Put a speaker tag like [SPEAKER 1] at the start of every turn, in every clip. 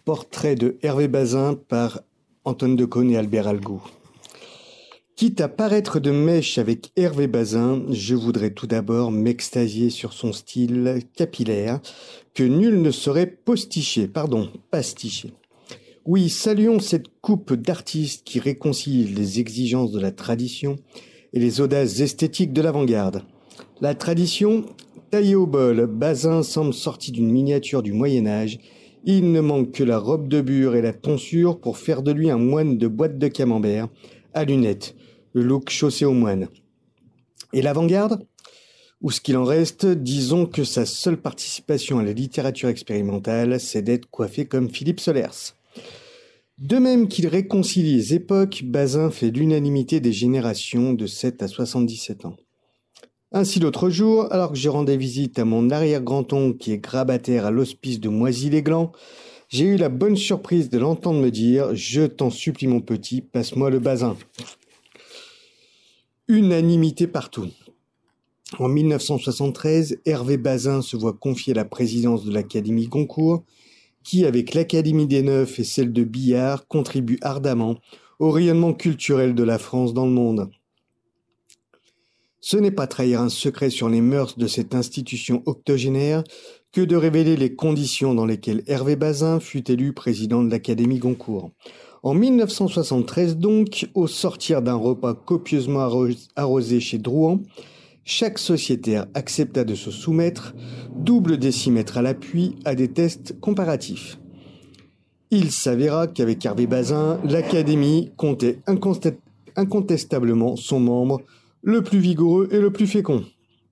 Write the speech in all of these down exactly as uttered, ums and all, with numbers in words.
[SPEAKER 1] Portrait de Hervé Bazin par Antoine Decaune et Albert Algou. Quitte à paraître de mèche avec Hervé Bazin, je voudrais tout d'abord m'extasier sur son style capillaire que nul ne saurait posticher, pardon, pasticher. Oui, saluons cette coupe d'artistes qui réconcilie les exigences de la tradition et les audaces esthétiques de l'avant-garde. La tradition, taillée au bol, Bazin semble sorti d'une miniature du Moyen-Âge. Il ne manque que la robe de bure et la tonsure pour faire de lui un moine de boîte de camembert à lunettes, le look chaussé aux moines. Et l'avant-garde ? Ou ce qu'il en reste, disons que sa seule participation à la littérature expérimentale, c'est d'être coiffé comme Philippe Solers. De même qu'il réconcilie les époques, Bazin fait l'unanimité des générations de sept à soixante-dix-sept ans. Ainsi l'autre jour, alors que je rendais visite à mon arrière-grand-oncle qui est grabataire à l'hospice de Moisy-les-Glands, j'ai eu la bonne surprise de l'entendre me dire « Je t'en supplie mon petit, passe-moi le Bazin ». Unanimité partout. En mille neuf cent soixante-treize, Hervé Bazin se voit confier la présidence de l'Académie Goncourt, qui, avec l'Académie des Neufs et celle de Billard, contribue ardemment au rayonnement culturel de la France dans le monde. Ce n'est pas trahir un secret sur les mœurs de cette institution octogénaire que de révéler les conditions dans lesquelles Hervé Bazin fut élu président de l'Académie Goncourt. En mille neuf cent soixante-treize donc, au sortir d'un repas copieusement arrosé chez Drouan, chaque sociétaire accepta de se soumettre, double décimètre à l'appui, à des tests comparatifs. Il s'avéra qu'avec Hervé Bazin, l'Académie comptait incontest- incontestablement son membre le plus vigoureux et le plus fécond.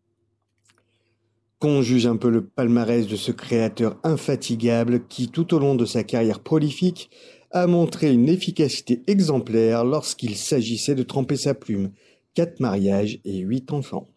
[SPEAKER 1] Qu'on juge un peu le palmarès de ce créateur infatigable qui, tout au long de sa carrière prolifique, a montré une efficacité exemplaire lorsqu'il s'agissait de tremper sa plume. Quatre mariages et huit enfants.